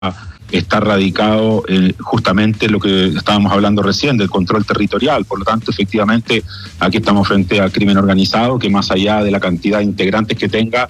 está radicado justamente lo que estábamos hablando recién, del control territorial. Por lo tanto, efectivamente, aquí estamos frente a crimen organizado que, más allá de la cantidad de integrantes que tenga,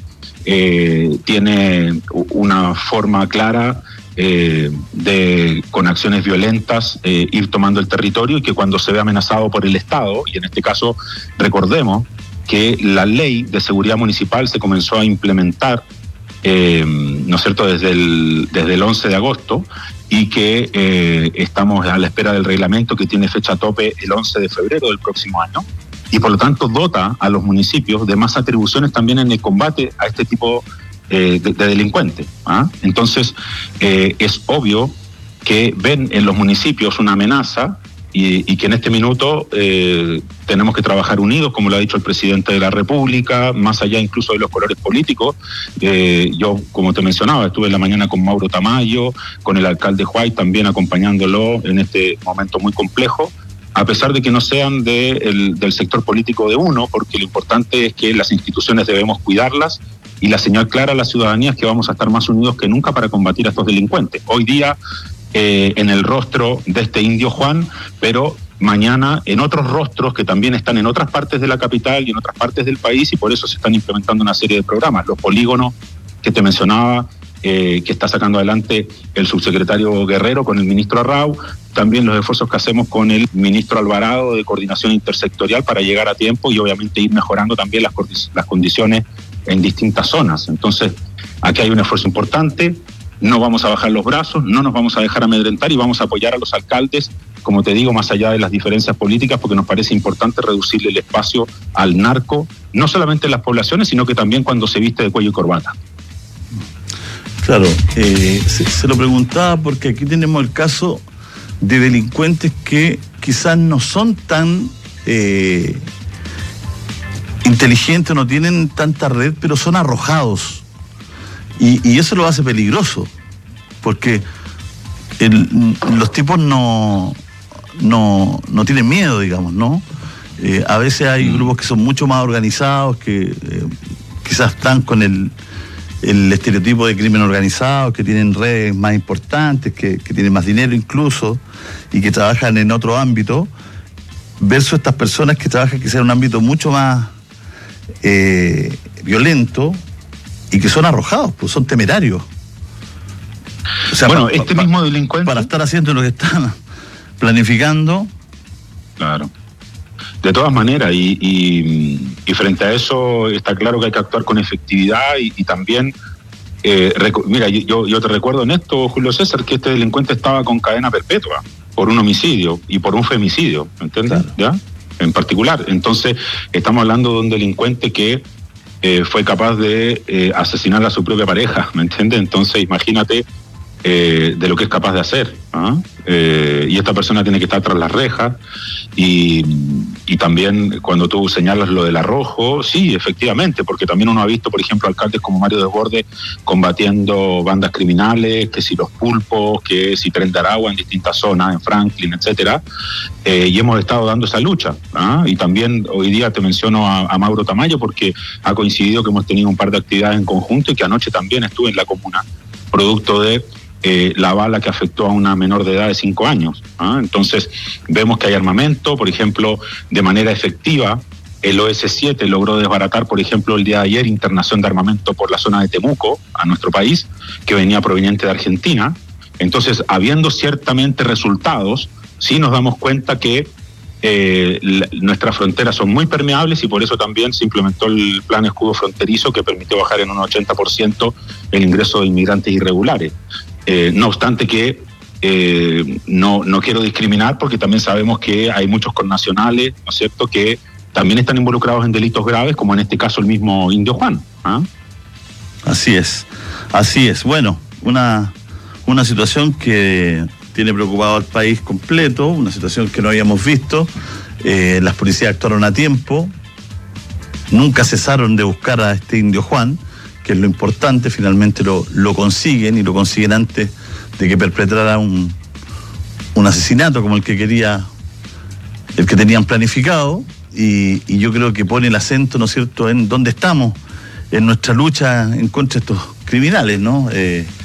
tiene una forma clara de, con acciones violentas, ir tomando el territorio, y que cuando se ve amenazado por el Estado, y en este caso recordemos que la ley de seguridad municipal se comenzó a implementar, ¿no es cierto?, desde el 11 de agosto, y que estamos a la espera del reglamento, que tiene fecha tope el 11 de febrero del próximo año, y por lo tanto dota a los municipios de más atribuciones también en el combate a este tipo de delincuentes. Entonces, es obvio que ven en los municipios una amenaza, y que en este minuto tenemos que trabajar unidos, como lo ha dicho el presidente de la República, más allá incluso de los colores políticos. Yo, como te mencionaba, estuve en la mañana con Mauro Tamayo, con el alcalde Huay, también acompañándolo en este momento muy complejo, a pesar de que no sean del sector político de uno, porque lo importante es que las instituciones debemos cuidarlas, y la señal clara a la ciudadanía es que vamos a estar más unidos que nunca para combatir a estos delincuentes. Hoy día, en el rostro de este indio Juan, pero mañana en otros rostros que también están en otras partes de la capital y en otras partes del país, y por eso se están implementando una serie de programas. Los polígonos que te mencionaba, que está sacando adelante el subsecretario Guerrero con el ministro Arrau, también los esfuerzos que hacemos con el ministro Alvarado de coordinación intersectorial para llegar a tiempo y obviamente ir mejorando también las condiciones en distintas zonas. Entonces, aquí hay un esfuerzo importante. No vamos a bajar los brazos, no nos vamos a dejar amedrentar, y vamos a apoyar a los alcaldes, como te digo, más allá de las diferencias políticas, porque nos parece importante reducirle el espacio al narco, no solamente en las poblaciones, sino que también cuando se viste de cuello y corbata. Claro, se lo preguntaba porque aquí tenemos el caso de delincuentes que quizás no son tan inteligentes, no tienen tanta red, pero son arrojados. Y eso lo hace peligroso, porque los tipos no tienen miedo, digamos, ¿no? A veces hay grupos que son mucho más organizados, que quizás están con el estereotipo de crimen organizado, que tienen redes más importantes, que tienen más dinero incluso, y que trabajan en otro ámbito, versus estas personas que trabajan quizás en un ámbito mucho más violento, y que son arrojados, pues son temerarios. O sea, bueno, mismo delincuente, para estar haciendo lo que están planificando. Claro. De todas maneras, y frente a eso está claro que hay que actuar con efectividad, y también, mira, yo te recuerdo en esto, Julio César, que este delincuente estaba con cadena perpetua por un homicidio y por un femicidio, ¿entiendes? Claro. ¿Ya? En particular. Entonces, estamos hablando de un delincuente que fue capaz de asesinar a su propia pareja, ¿me entiendes? Entonces, imagínate de lo que es capaz de hacer. Y esta persona tiene que estar tras las rejas, y también cuando tú señalas lo del arrojo, sí, efectivamente, porque también uno ha visto, por ejemplo, alcaldes como Mario Desbordes combatiendo bandas criminales, que si los pulpos, que si Tren de Aragua en distintas zonas, en Franklin, etcétera, y hemos estado dando esa lucha. Y también hoy día te menciono a Mauro Tamayo, porque ha coincidido que hemos tenido un par de actividades en conjunto, y que anoche también estuve en la comuna, producto de la bala que afectó a una menor de edad de 5 años. Entonces, vemos que hay armamento. Por ejemplo, de manera efectiva, el OS-7 logró desbaratar, por ejemplo, el día de ayer, internación de armamento por la zona de Temuco, a nuestro país, que venía proveniente de Argentina. Entonces, habiendo ciertamente resultados, sí nos damos cuenta que nuestras fronteras son muy permeables, y por eso también se implementó el plan escudo fronterizo, que permitió bajar en un 80% el ingreso de inmigrantes irregulares. No obstante que no quiero discriminar, porque también sabemos que hay muchos connacionales, ¿no es cierto?, que también están involucrados en delitos graves, como en este caso el mismo indio Juan. Así es. Bueno, una situación que tiene preocupado al país completo, una situación que no habíamos visto. Las policías actuaron a tiempo, nunca cesaron de buscar a este indio Juan, que es lo importante. Finalmente lo consiguen, y lo consiguen antes de que perpetrara un asesinato como el que tenían planificado, y yo creo que pone el acento, ¿no es cierto?, en dónde estamos en nuestra lucha en contra de estos criminales, ¿no?